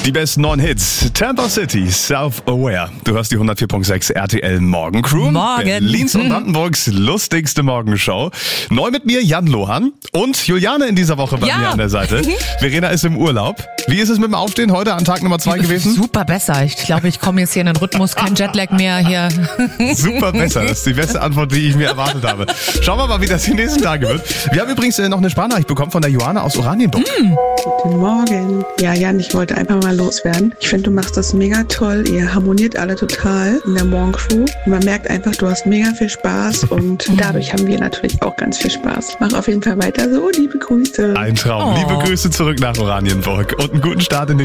Die besten 9 Hits. Tampa City, Self-Aware. Du hörst die 104.6 RTL Morgencrew. Morgen. Berlins und Brandenburgs lustigste Morgenshow. Neu mit mir Jan Lohan und Juliane in dieser Woche bei mir an der Seite. Verena ist im Urlaub. Wie ist es mit dem Aufstehen heute an Tag Nummer 2 gewesen? Super besser. Ich glaube, ich komme jetzt hier in den Rhythmus. Kein Jetlag mehr hier. Super besser. Das ist die beste Antwort, die ich mir erwartet habe. Schauen wir mal, wie das die nächsten Tage wird. Wir haben übrigens noch eine Sprachnachricht bekommen von der Johanna aus Oranienburg. Guten Morgen. Ja, Jan, ich wollte einfach mal loswerden. Ich finde, du machst das mega toll. Ihr harmoniert alle total in der Morgencrew. Man merkt einfach, du hast mega viel Spaß und dadurch haben wir natürlich auch ganz viel Spaß. Mach auf jeden Fall weiter so. Liebe Grüße. Ein Traum. Liebe Grüße zurück nach Oranienburg und einen guten Start in den